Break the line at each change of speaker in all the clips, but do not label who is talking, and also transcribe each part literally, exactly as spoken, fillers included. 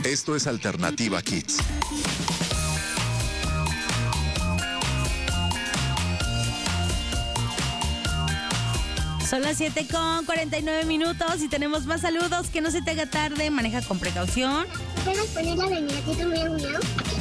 Esto es Alternativa Kids.
Son las siete con cuarenta y nueve minutos y tenemos más saludos. Que no se te haga tarde, maneja con precaución.
¿Puedes poner la de mi gatito miau miau?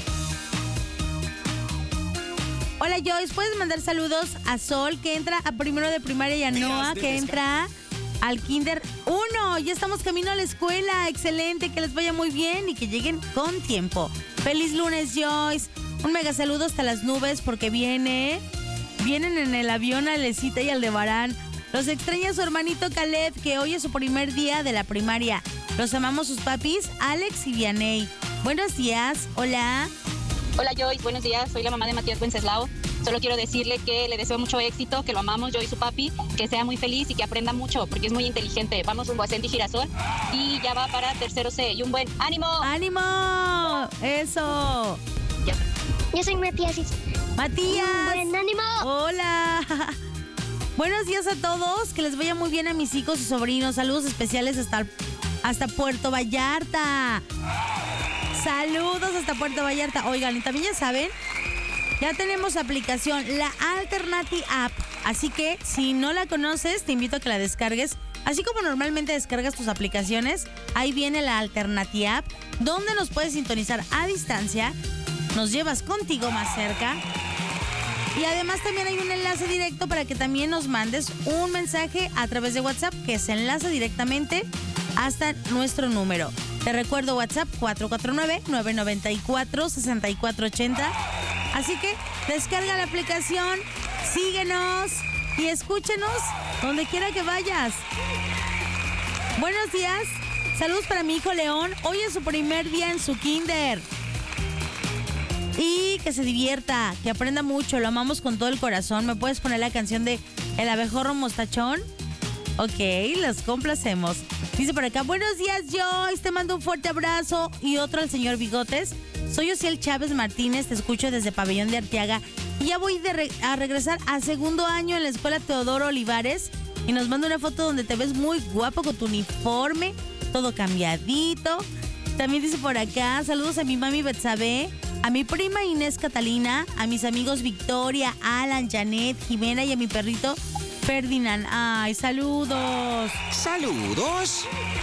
Hola Joyce, ¿puedes mandar saludos a Sol, que entra a primero de primaria, y a Noah, que entra al kinder uno? Ya estamos camino a la escuela. Excelente, que les vaya muy bien y que lleguen con tiempo. Feliz lunes, Joyce. Un mega saludo hasta las nubes porque viene... Vienen en el avión a Alecita y Aldebarán. Los extraña su hermanito Caleb, que hoy es su primer día de la primaria. Los amamos sus papis, Alex y Vianey. Buenos días, hola.
Hola Joyce, buenos días, soy la mamá de Matías Wenceslao. Solo quiero decirle que le deseo mucho éxito, que lo amamos yo y su papi, que sea muy feliz y que aprenda mucho, porque es muy inteligente. Vamos rumbo a Centro y Girasol y ya va para tercero C. Y un buen ánimo.
¡Ánimo! ¡Eso!
Ya.
Yo soy Matías.
¡Matías!
Un buen ánimo.
¡Hola! Buenos días a todos, que les vaya muy bien a mis hijos y sobrinos. Saludos especiales hasta, hasta Puerto Vallarta. Saludos hasta Puerto Vallarta. Oigan, y también ya saben, ya tenemos aplicación, la Alternati App. Así que si no la conoces, te invito a que la descargues. Así como normalmente descargas tus aplicaciones, ahí viene la Alternati App, donde nos puedes sintonizar a distancia, nos llevas contigo más cerca. Y además también hay un enlace directo para que también nos mandes un mensaje a través de WhatsApp, que se enlaza directamente hasta nuestro número. Te recuerdo WhatsApp cuatro cuatro nueve, nueve nueve cuatro, seis cuatro ocho cero. Así que descarga la aplicación, síguenos y escúchenos donde quiera que vayas. Buenos días, saludos para mi hijo León. Hoy es su primer día en su kinder. Y que se divierta, que aprenda mucho, lo amamos con todo el corazón. ¿Me puedes poner la canción de El abejorro mostachón? Ok, los complacemos. Dice por acá, buenos días Joyce, te mando un fuerte abrazo y otro al señor Bigotes. Soy Ociel Chávez Martínez, te escucho desde Pabellón de Arteaga y ya voy de re- a regresar a segundo año en la escuela Teodoro Olivares y nos manda una foto donde te ves muy guapo con tu uniforme, todo cambiadito. También dice por acá, saludos a mi mami Betsabe, a mi prima Inés Catalina, a mis amigos Victoria, Alan, Janet, Jimena y a mi perrito Ferdinand. Ay, saludos.
¡Saludos!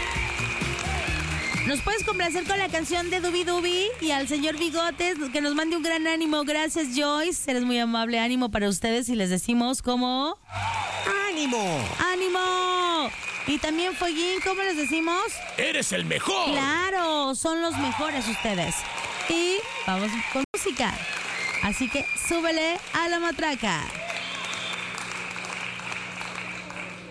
¿Nos puedes complacer con la canción de Dubi Dubi? Y al señor Bigotes, que nos mande un gran ánimo. Gracias, Joyce. Eres muy amable. Ánimo para ustedes y les decimos como...
¡Ánimo!
¡Ánimo! Y también, Fueguín, ¿cómo les decimos?
¡Eres el mejor!
¡Claro! Son los mejores ustedes. Y vamos con música. Así que súbele a la matraca.